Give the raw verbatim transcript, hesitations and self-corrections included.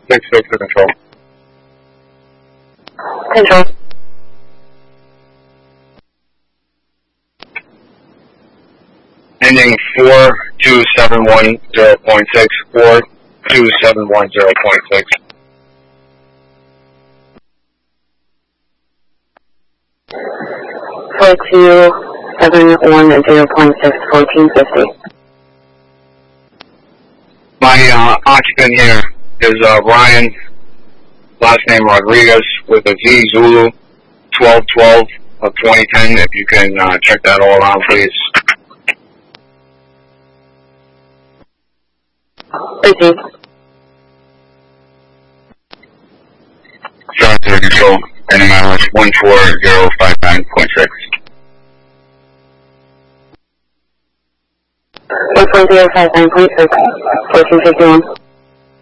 six six to control. Control. Ending four two seven one zero point six, four two seven one zero point six. four two seven one zero point six, fourteen fifty. My uh, occupant here is uh, Ryan, last name Rodriguez, with a Z Zulu, twelve twelve of twenty ten. If you can uh, check that all around, please. thirteen. Start to control, ending mileage one four zero five nine point six. one four zero five nine point six, fourteen fifty-one.